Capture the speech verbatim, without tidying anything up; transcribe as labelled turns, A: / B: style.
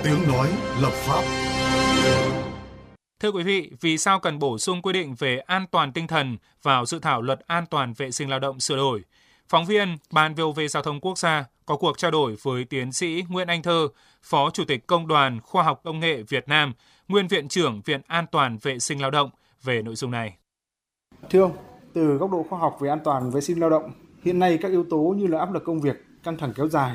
A: tiếng nói lập pháp.
B: Thưa quý vị, vì sao cần bổ sung quy định về an toàn tinh thần vào dự thảo luật an toàn vệ sinh lao động sửa đổi? Phóng viên Ban vê o vê Giao thông Quốc gia có cuộc trao đổi với tiến sĩ Nguyễn Anh Thơ, Phó Chủ tịch Công đoàn Khoa học Công nghệ Việt Nam, nguyên Viện trưởng Viện An toàn vệ sinh lao động về nội dung này.
C: Thưa ông, từ góc độ khoa học về an toàn vệ sinh lao động, hiện nay các yếu tố như là áp lực công việc, căng thẳng kéo dài,